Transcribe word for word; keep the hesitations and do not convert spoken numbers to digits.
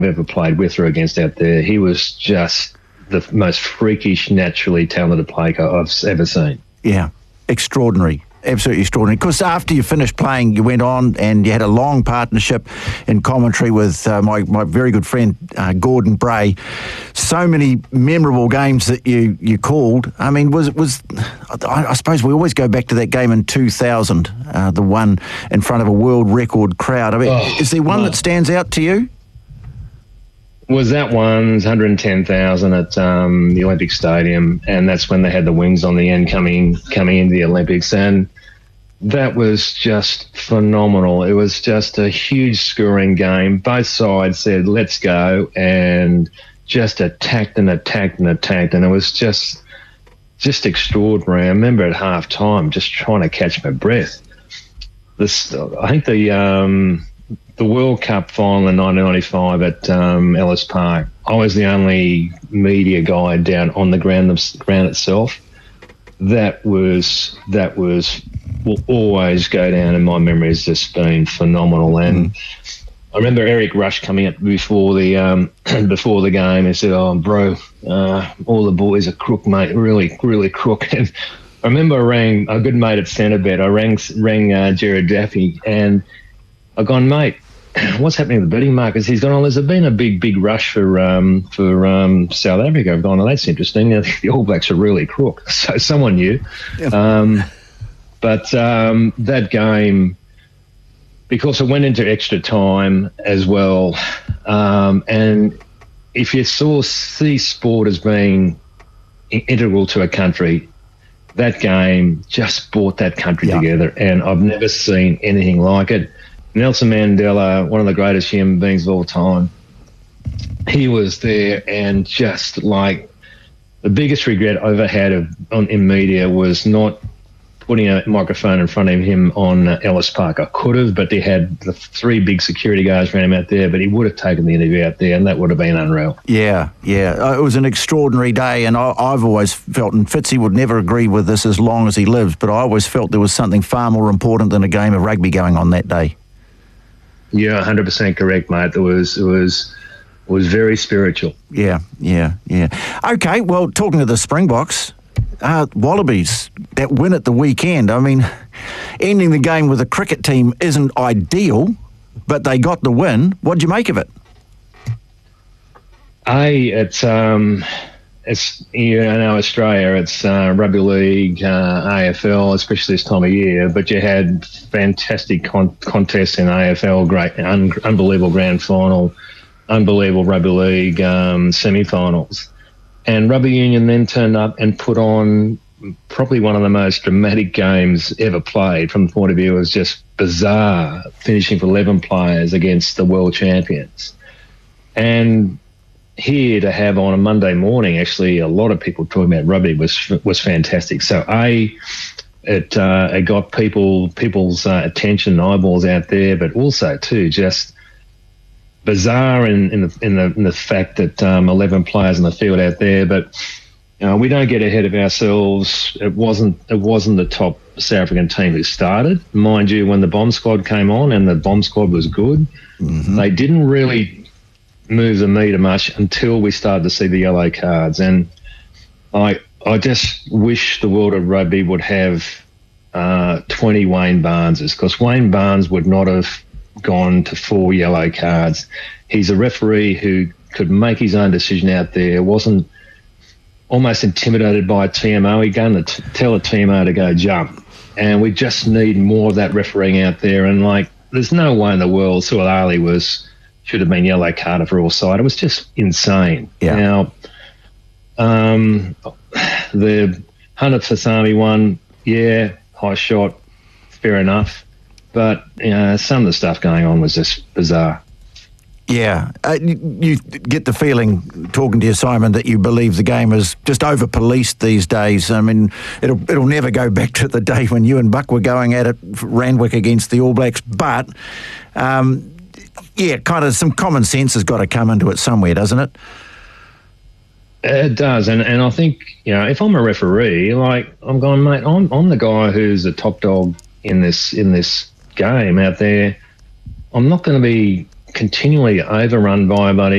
ever played with or against out there. He was just the most freakish, naturally talented player I've ever seen. Yeah, extraordinary. Absolutely extraordinary. Because after you finished playing, you went on and you had a long partnership in commentary with uh, my, my very good friend, uh, Gordon Bray. So many memorable games that you, you called. I mean, was was I, I suppose we always go back to that game in two thousand, uh, the one in front of a world record crowd. I mean, oh, is there one no. that stands out to you? Was that one, one hundred ten thousand at um, the Olympic Stadium, and that's when they had the wings on the end coming coming into the Olympics, and that was just phenomenal. It was just a huge scoring game. Both sides said, let's go, and just attacked and attacked and attacked, and it was just just extraordinary. I remember at half time just trying to catch my breath. This, I think the... Um, The World Cup final in nineteen ninety-five at um, Ellis Park, I was the only media guy down on the ground, the ground itself. That was, that was, will always go down in my memory as just being phenomenal. And mm. I remember Eric Rush coming up before the um, before the game and said, oh, bro, uh, all the boys are crook, mate, really, really crook. And I remember I rang a good mate at Centrebet. I rang, rang uh, Jared Daffy, and I gone, mate, what's happening with the betting markets? He's gone, oh, there's been a big, big rush for um, for um, South Africa. I've gone, oh, that's interesting. The All Blacks are really crook. So someone knew. Yeah. Um, but um, that game, because it went into extra time as well, um, and if you saw see sport as being integral to a country, that game just brought that country yeah. together, and I've never seen anything like it. Nelson Mandela, one of the greatest human beings of all time, he was there, and just like the biggest regret I ever had of, on, in media was not putting a microphone in front of him on uh, Ellis Park. I could have, but they had the three big security guards around him out there, but he would have taken the interview out there, and that would have been unreal. Yeah, yeah. It was an extraordinary day, and I, I've always felt, and Fitzy would never agree with this as long as he lives, but I always felt there was something far more important than a game of rugby going on that day. Yeah, one hundred percent correct, mate. It was, it was, it was very spiritual. Yeah, yeah, yeah. Okay, well, talking to the Springboks, uh, Wallabies, that win at the weekend, I mean, ending the game with a cricket team isn't ideal, but they got the win. What did you make of it? A, it's... um. It's, you know, Australia, it's uh, rugby league, uh, A F L, especially this time of year, but you had fantastic con- contests in A F L, great, un- unbelievable grand final, unbelievable rugby league um, semi-finals. And rugby union then turned up and put on probably one of the most dramatic games ever played from the point of view. It was just bizarre, finishing for eleven players against the world champions. And here to have on a Monday morning, actually, a lot of people talking about rugby was was fantastic. So a it uh, it got people people's uh, attention, eyeballs out there, but also too just bizarre in, in the in the in the fact that um, eleven players in the field out there. But you know, we don't get ahead of ourselves. It wasn't it wasn't the top South African team who started, mind you. When the bomb squad came on, and the bomb squad was good, mm-hmm. they didn't really move the meter much until we started to see the yellow cards. And I I just wish the world of rugby would have uh, twenty Wayne Barneses, because Wayne Barnes would not have gone to four yellow cards. He's a referee who could make his own decision out there, wasn't almost intimidated by a T M O. He'd go and t- tell a T M O to go jump. And we just need more of that refereeing out there. And, like, there's no way in the world Suaalii was... should have been yellow carded for all side. It was just insane. Yeah. Now, um, the Hunter Fasami one, yeah, high shot, fair enough. But you know, some of the stuff going on was just bizarre. Yeah. Uh, you, you get the feeling, talking to you, Simon, that you believe the game is just over-policed these days. I mean, it'll it'll never go back to the day when you and Buck were going at it, Randwick against the All Blacks. But... Um, yeah, kind of some common sense has got to come into it somewhere, doesn't it? It does, and and I think, you know, if I'm a referee, like, I'm going, mate, I'm I'm the guy who's the top dog in this in this game out there. I'm not going to be continually overrun by a bloody